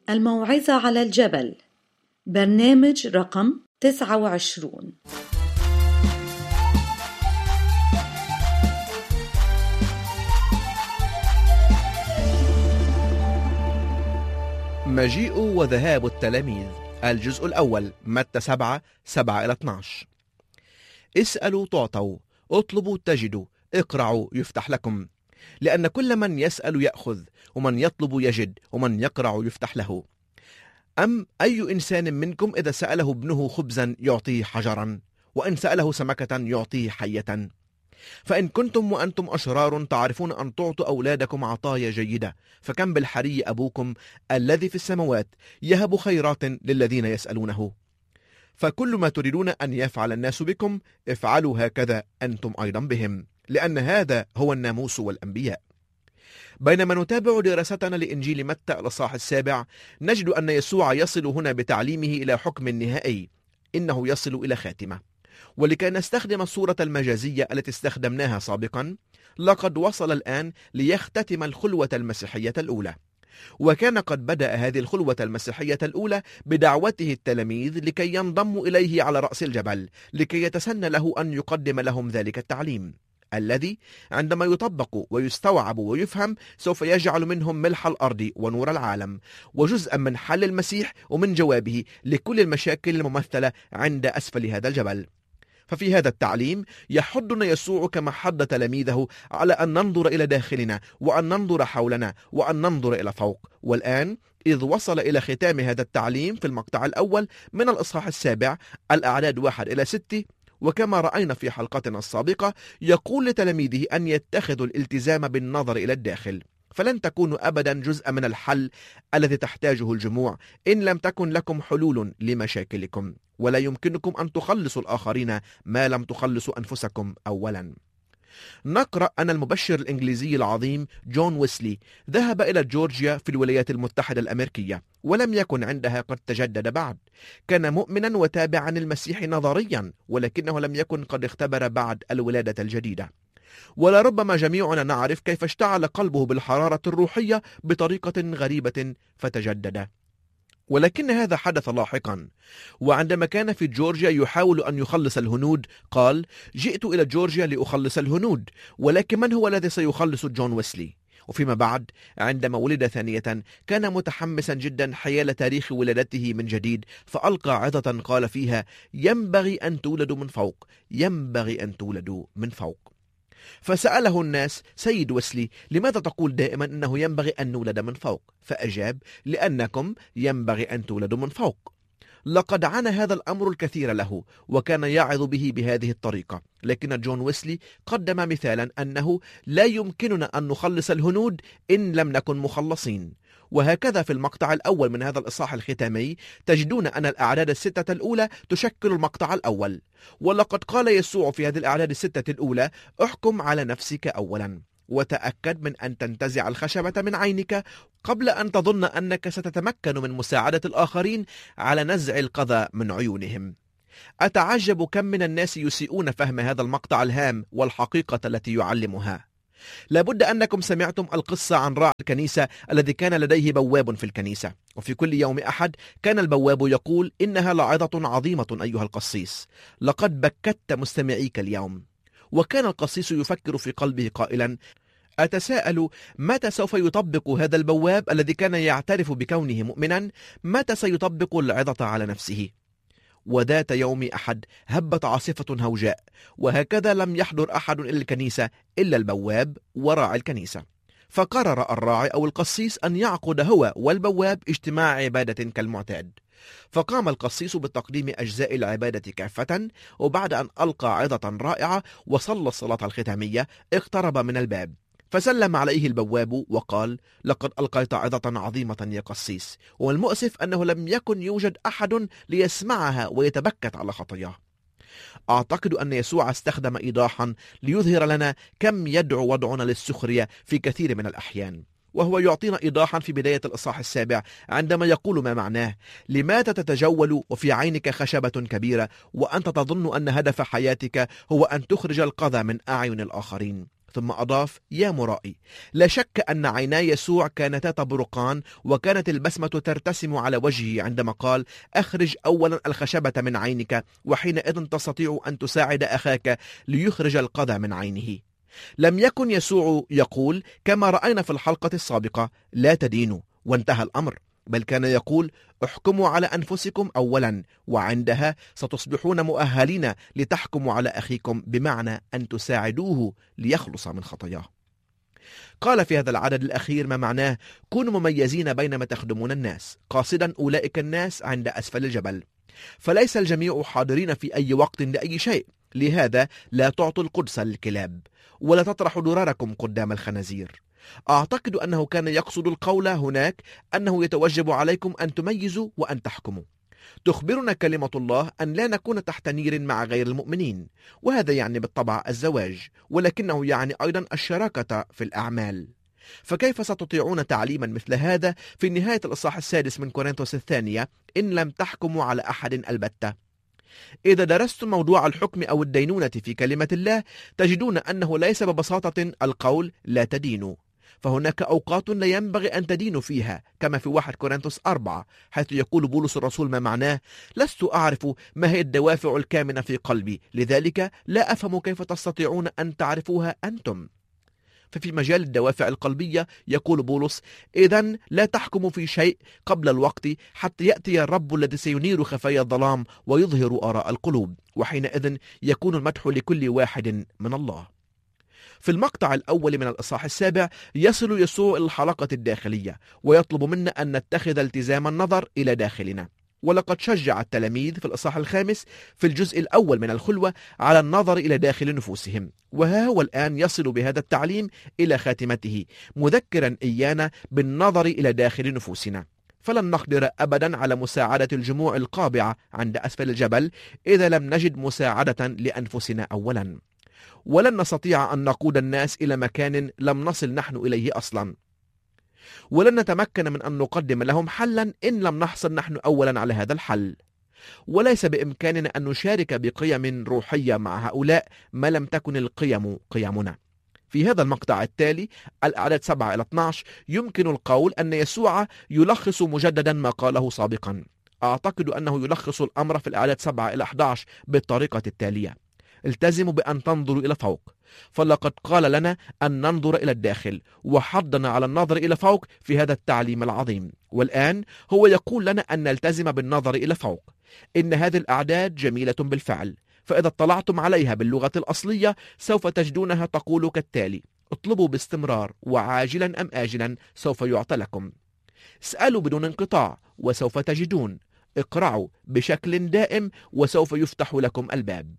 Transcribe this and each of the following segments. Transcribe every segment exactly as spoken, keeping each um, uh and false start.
الموعظة على الجبل، برنامج رقم تسعة وعشرون. مجيء وذهاب التلاميذ، الجزء الأول، متى سبعة سبعة إلى اثناشر. اسألوا تعطوا، اطلبوا تجدوا، اقرعوا يفتح لكم، لأن كل من يسأل يأخذ، ومن يطلب يجد، ومن يقرع يفتح له. أم أي إنسان منكم إذا سأله ابنه خبزا يعطيه حجرا، وإن سأله سمكة يعطيه حية؟ فإن كنتم وأنتم أشرار تعرفون أن تعطوا أولادكم عطايا جيدة، فكم بالحري أبوكم الذي في السماوات يهب خيرات للذين يسألونه. فكل ما تريدون أن يفعل الناس بكم افعلوا هكذا أنتم أيضا بهم، لأن هذا هو الناموس والأنبياء. بينما نتابع دراستنا لإنجيل متى الإصحاح السابع، نجد أن يسوع يصل هنا بتعليمه إلى حكم نهائي، إنه يصل إلى خاتمة. ولكي نستخدم الصورة المجازية التي استخدمناها سابقا، لقد وصل الآن ليختتم الخلوة المسيحية الأولى. وكان قد بدأ هذه الخلوة المسيحية الأولى بدعوته التلاميذ لكي ينضموا إليه على رأس الجبل، لكي يتسنى له أن يقدم لهم ذلك التعليم الذي عندما يطبق ويستوعب ويفهم سوف يجعل منهم ملح الأرض ونور العالم، وجزءا من حل المسيح ومن جوابه لكل المشاكل الممثلة عند أسفل هذا الجبل. ففي هذا التعليم يحضنا يسوع كما حض تلاميذه على أن ننظر إلى داخلنا، وأن ننظر حولنا، وأن ننظر إلى فوق. والآن إذ وصل إلى ختام هذا التعليم في المقطع الأول من الإصحاح السابع، الأعداد واحد إلى ستة، وكما رأينا في حلقتنا السابقة يقول لتلاميذه أن يتخذوا الالتزام بالنظر إلى الداخل، فلن تكونوا أبدا جزء من الحل الذي تحتاجه الجموع إن لم تكن لكم حلول لمشاكلكم، ولا يمكنكم أن تخلصوا الآخرين ما لم تخلصوا أنفسكم أولا. نقرأ أن المبشر الإنجليزي العظيم جون ويسلي ذهب إلى جورجيا في الولايات المتحدة الأمريكية، ولم يكن عندها قد تجدد بعد. كان مؤمنا وتابعا المسيح نظريا، ولكنه لم يكن قد اختبر بعد الولادة الجديدة. ولربما جميعنا نعرف كيف اشتعل قلبه بالحرارة الروحية بطريقة غريبة فتجدد. ولكن هذا حدث لاحقا، وعندما كان في جورجيا يحاول أن يخلص الهنود قال: جئت إلى جورجيا لأخلص الهنود، ولكن من هو الذي سيخلص جون ويسلي؟ وفيما بعد عندما ولد ثانية كان متحمسا جدا حيال تاريخ ولادته من جديد، فألقى عظة قال فيها: ينبغي أن تولدوا من فوق، ينبغي أن تولدوا من فوق. فسأله الناس: سيد ويسلي، لماذا تقول دائما أنه ينبغي أن نولد من فوق؟ فأجاب: لأنكم ينبغي أن تولدوا من فوق. لقد عانى هذا الأمر الكثير له، وكان يعظ به بهذه الطريقة، لكن جون ويسلي قدم مثالا أنه لا يمكننا أن نخلص الهنود إن لم نكن مخلصين. وهكذا في المقطع الأول من هذا الإصحاح الختامي تجدون أن الأعداد الستة الأولى تشكل المقطع الأول. ولقد قال يسوع في هذه الأعداد الستة الأولى: احكم على نفسك أولا، وتأكد من أن تنتزع الخشبة من عينك قبل أن تظن أنك ستتمكن من مساعدة الآخرين على نزع القذى من عيونهم. أتعجب كم من الناس يسيئون فهم هذا المقطع الهام والحقيقة التي يعلمها. لابد أنكم سمعتم القصة عن راعي الكنيسة الذي كان لديه بواب في الكنيسة، وفي كل يوم أحد كان البواب يقول: إنها لعظة عظيمة أيها القسيس، لقد بكت مستمعيك اليوم. وكان القسيس يفكر في قلبه قائلا: أتساءل متى سوف يطبق هذا البواب الذي كان يعترف بكونه مؤمنا، متى سيطبق العظة على نفسه؟ وذات يوم أحد هبت عاصفة هوجاء، وهكذا لم يحضر أحد إلى الكنيسة إلا البواب وراعي الكنيسة. فقرر الراعي أو القسيس أن يعقد هو والبواب اجتماع عبادة كالمعتاد. فقام القسيس بتقديم أجزاء العبادة كافة، وبعد أن ألقى عظة رائعة وصلى الصلاة الختامية اقترب من الباب، فسلم عليه البواب وقال: لقد ألقيت عظة عظيمة يا قسيس، والمؤسف أنه لم يكن يوجد أحد ليسمعها ويتبكت على خطاياه. أعتقد أن يسوع استخدم إيضاحا ليظهر لنا كم يدعو وضعنا للسخرية في كثير من الأحيان، وهو يعطينا إيضاحا في بداية الإصحاح السابع عندما يقول ما معناه: لماذا تتجول وفي عينك خشبة كبيرة وأنت تظن أن هدف حياتك هو أن تخرج القذى من أعين الآخرين؟ ثم أضاف: يا مرائي، لا شك أن عيناي يسوع كانتا تبرقان، وكانت البسمة ترتسم على وجهه عندما قال: أخرج أولا الخشبة من عينك، وحينئذ تستطيع أن تساعد أخاك ليخرج القذى من عينه. لم يكن يسوع يقول كما رأينا في الحلقة السابقة: لا تدينوا وانتهى الأمر، بل كان يقول: احكموا على أنفسكم أولا، وعندها ستصبحون مؤهلين لتحكموا على أخيكم، بمعنى أن تساعدوه ليخلص من خطاياه. قال في هذا العدد الأخير ما معناه: كونوا مميزين بينما تخدمون الناس، قاصدا أولئك الناس عند أسفل الجبل. فليس الجميع حاضرين في أي وقت لأي شيء، لهذا لا تعطوا القدس للكلاب، ولا تطرحوا دراركم قدام الخنازير. أعتقد أنه كان يقصد القول هناك أنه يتوجب عليكم أن تميزوا وأن تحكموا. تخبرنا كلمة الله أن لا نكون تحت نير مع غير المؤمنين، وهذا يعني بالطبع الزواج، ولكنه يعني أيضا الشراكة في الأعمال. فكيف ستطيعون تعليما مثل هذا في نهاية الإصحاح السادس من كورنثوس الثانية إن لم تحكموا على أحد البتة؟ إذا درستم موضوع الحكم أو الدينونة في كلمة الله تجدون أنه ليس ببساطة القول لا تدينوا، فهناك أوقات لا ينبغي أن تدينوا فيها، كما في واحد كورنثوس أربعة، حيث يقول بولس الرسول ما معناه: لست أعرف ما هي الدوافع الكامنة في قلبي، لذلك لا أفهم كيف تستطيعون أن تعرفوها أنتم. ففي مجال الدوافع القلبية يقول بولس: إذن لا تحكموا في شيء قبل الوقت حتى يأتي الرب الذي سينير خفايا الظلام ويظهر آراء القلوب، وحينئذ يكون المدح لكل واحد من الله. في المقطع الأول من الإصحاح السابع يصل يسوع إلى الحلقة الداخلية ويطلب منا أن نتخذ التزام النظر إلى داخلنا. ولقد شجع التلاميذ في الإصحاح الخامس في الجزء الأول من الخلوة على النظر إلى داخل نفوسهم، وها هو الآن يصل بهذا التعليم إلى خاتمته، مذكرا إيانا بالنظر إلى داخل نفوسنا. فلن نقدر أبدا على مساعدة الجموع القابعة عند أسفل الجبل إذا لم نجد مساعدة لأنفسنا أولا، ولن نستطيع أن نقود الناس إلى مكان لم نصل نحن إليه أصلا، ولن نتمكن من أن نقدم لهم حلا إن لم نحصل نحن أولا على هذا الحل. وليس بإمكاننا أن نشارك بقيم روحية مع هؤلاء ما لم تكن القيم قيمنا. في هذا المقطع التالي الأعداد سبعة إلى اثني عشر يمكن القول أن يسوع يلخص مجددا ما قاله سابقا. أعتقد أنه يلخص الأمر في الأعداد سبعة إلى أحد عشر بالطريقة التالية: التزموا بأن تنظروا إلى فوق، فلقد قال لنا أن ننظر إلى الداخل، وحضنا على النظر إلى فوق في هذا التعليم العظيم. والآن هو يقول لنا أن نلتزم بالنظر إلى فوق. إن هذه الأعداد جميلة بالفعل، فإذا اطلعتم عليها باللغة الأصلية سوف تجدونها تقول كالتالي: اطلبوا باستمرار، وعاجلا أم آجلا سوف يعطى لكم. اسألوا بدون انقطاع وسوف تجدون. اقرعوا بشكل دائم وسوف يفتح لكم الباب.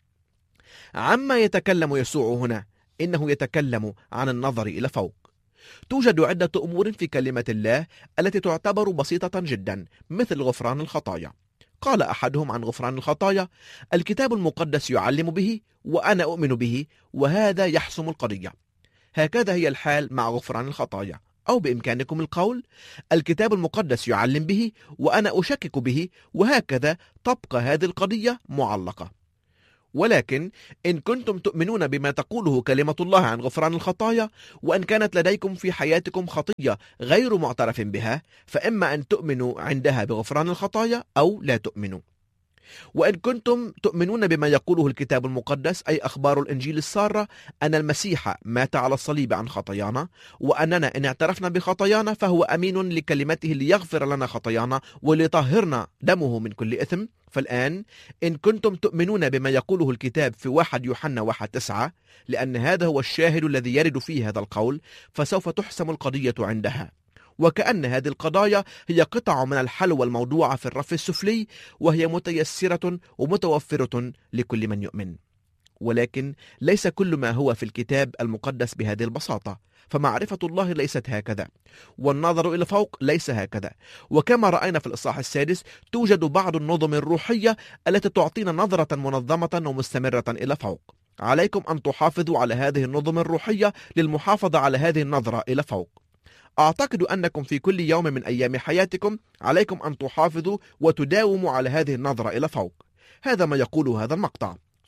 عما يتكلم يسوع هنا؟ إنه يتكلم عن النظر إلى فوق. توجد عدة أمور في كلمة الله التي تعتبر بسيطة جدا، مثل غفران الخطايا. قال أحدهم عن غفران الخطايا: الكتاب المقدس يعلم به وأنا أؤمن به، وهذا يحسم القضية. هكذا هي الحال مع غفران الخطايا، أو بإمكانكم القول: الكتاب المقدس يعلم به وأنا أشكك به، وهكذا تبقى هذه القضية معلقة. ولكن إن كنتم تؤمنون بما تقوله كلمة الله عن غفران الخطايا، وأن كانت لديكم في حياتكم خطية غير معترف بها، فإما أن تؤمنوا عندها بغفران الخطايا أو لا تؤمنوا. وإن كنتم تؤمنون بما يقوله الكتاب المقدس، أي أخبار الإنجيل السارة، أن المسيح مات على الصليب عن خطايانا، وأننا إن اعترفنا بخطايانا فهو أمين لكلمته ليغفر لنا خطايانا وليطهرنا دمه من كل إثم. فالآن إن كنتم تؤمنون بما يقوله الكتاب في واحد يوحنا واحد تسعة، لأن هذا هو الشاهد الذي يرد فيه هذا القول، فسوف تحسم القضية عندها. وكأن هذه القضايا هي قطع من الحلوى الموضوعة في الرف السفلي، وهي متيسرة ومتوفرة لكل من يؤمن. ولكن ليس كل ما هو في الكتاب المقدس بهذه البساطة، فمعرفة الله ليست هكذا، والنظر إلى فوق ليس هكذا. وكما رأينا في الإصحاح السادس توجد بعض النظم الروحية التي تعطينا نظرة منظمة ومستمرة إلى فوق. عليكم أن تحافظوا على هذه النظم الروحية للمحافظة على هذه النظرة إلى فوق. أعتقد أنكم في كل يوم من أيام حياتكم عليكم أن تحافظوا وتداوموا على هذه النظرة إلى فوق. هذا ما يقوله هذا المقطع.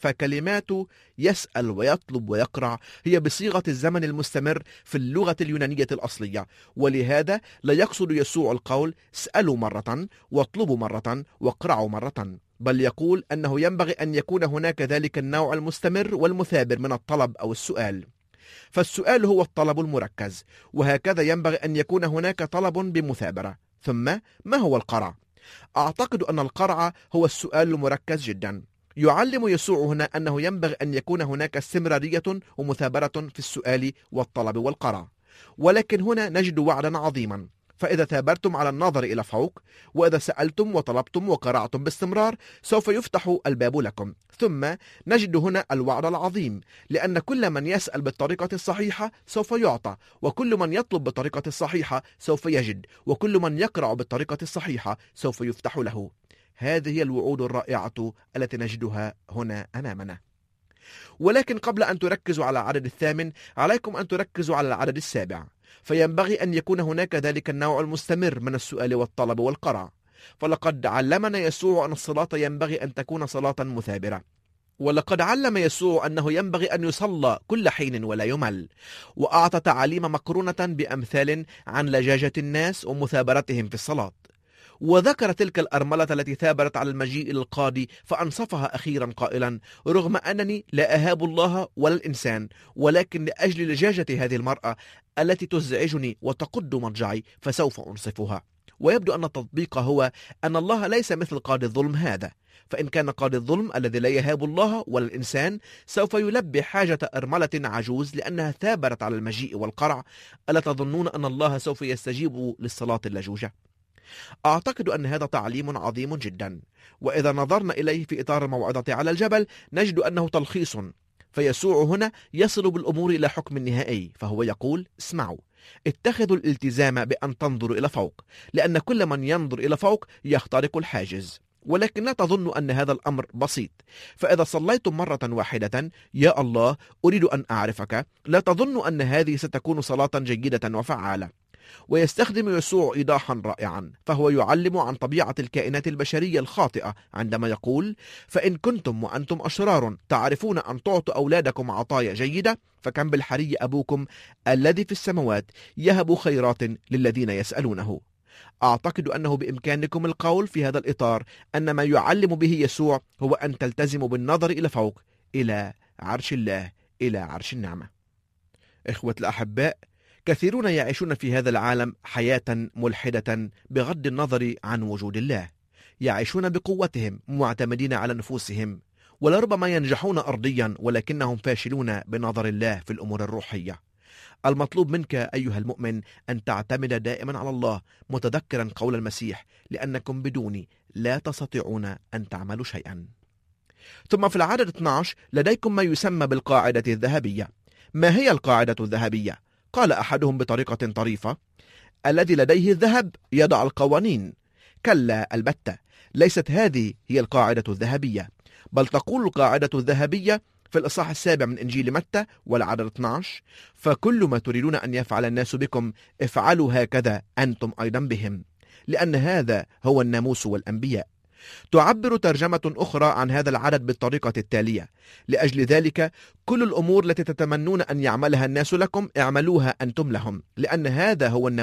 فكلماته يسأل ويطلب ويقرع هي بصيغة الزمن المستمر في اللغة اليونانية الأصلية، ولهذا لا يقصد يسوع القول اسألوا مرة واطلبوا مرة واقرعوا مرة، بل يقول أنه ينبغي أن يكون هناك ذلك النوع المستمر والمثابر من الطلب أو السؤال. فالسؤال هو الطلب المركز، وهكذا ينبغي أن يكون هناك طلب بمثابرة. ثم ما هو القرع؟ أعتقد أن القرع هو السؤال المركز جدا. يعلم يسوع هنا أنه ينبغي أن يكون هناك استمرارية ومثابرة في السؤال والطلب والقرع، ولكن هنا نجد وعدا عظيما. فإذا ثابرتم على النظر إلى فوق، وإذا سألتم وطلبتم وقرعتم باستمرار، سوف يفتح الباب لكم. ثم نجد هنا الوعد العظيم، لأن كل من يسأل بالطريقة الصحيحة سوف يعطى، وكل من يطلب بالطريقة الصحيحة سوف يجد، وكل من يقرع بالطريقة الصحيحة سوف يفتح له. هذه هي الوعود الرائعة التي نجدها هنا أمامنا. ولكن قبل أن تركزوا على العدد الثامن، عليكم أن تركزوا على العدد السابع، فينبغي أن يكون هناك ذلك النوع المستمر من السؤال والطلب والقرع. فلقد علمنا يسوع أن الصلاة ينبغي أن تكون صلاة مثابرة، ولقد علم يسوع أنه ينبغي أن يصلى كل حين ولا يمل، وأعطى تعاليم مقرونة بأمثال عن لجاجة الناس ومثابرتهم في الصلاة. وذكر تلك الأرملة التي ثابرت على المجيء للقاضي فأنصفها أخيرا قائلا: رغم أنني لا أهاب الله ولا الإنسان، ولكن لأجل لجاجة هذه المرأة التي تزعجني وتقد مضجعي فسوف أنصفها. ويبدو أن التطبيق هو أن الله ليس مثل قاضي الظلم هذا، فإن كان قاضي الظلم الذي لا يهاب الله ولا الإنسان سوف يلبي حاجة أرملة عجوز لأنها ثابرت على المجيء والقرع، ألا تظنون أن الله سوف يستجيب للصلاة اللجوجة؟ أعتقد أن هذا تعليم عظيم جدا، وإذا نظرنا إليه في إطار الموعظة على الجبل نجد أنه تلخيص. فيسوع هنا يصل بالأمور إلى حكم نهائي، فهو يقول: اسمعوا، اتخذوا الالتزام بأن تنظروا إلى فوق، لأن كل من ينظر إلى فوق يخترق الحاجز. ولكن لا تظنوا أن هذا الأمر بسيط. فإذا صليتم مرة واحدة: يا الله أريد أن أعرفك، لا تظنوا أن هذه ستكون صلاة جيدة وفعالة. ويستخدم يسوع إيضاحا رائعا، فهو يعلم عن طبيعة الكائنات البشرية الخاطئة عندما يقول: فإن كنتم وأنتم أشرار تعرفون أن تعطوا أولادكم عطايا جيدة، فكم بالحري أبوكم الذي في السماوات يهب خيرات للذين يسألونه. أعتقد أنه بإمكانكم القول في هذا الإطار أن ما يعلم به يسوع هو أن تلتزموا بالنظر إلى فوق، إلى عرش الله، إلى عرش النعمة. إخوة الأحباء، كثيرون يعيشون في هذا العالم حياة ملحدة بغض النظر عن وجود الله. يعيشون بقوتهم معتمدين على نفوسهم، ولربما ينجحون أرضيا ولكنهم فاشلون بنظر الله في الأمور الروحية. المطلوب منك أيها المؤمن أن تعتمد دائما على الله، متذكرا قول المسيح: لأنكم بدوني لا تستطيعون أن تعملوا شيئا. ثم في العدد اثني عشر لديكم ما يسمى بالقاعدة الذهبية. ما هي القاعدة الذهبية؟ قال أحدهم بطريقة طريفة: الذي لديه الذهب يضع القوانين. كلا البتة، ليست هذه هي القاعدة الذهبية، بل تقول القاعدة الذهبية في الإصحاح السابع من إنجيل متى والعدد اثني عشر: فكل ما تريدون أن يفعل الناس بكم افعلوا هكذا أنتم أيضا بهم، لأن هذا هو الناموس والأنبياء. تعبر ترجمة أخرى عن هذا العدد بالطريقة التالية: لأجل ذلك كل الأمور التي تتمنون أن يعملها الناس لكم اعملوها أنتم لهم، لأن هذا هو الناموس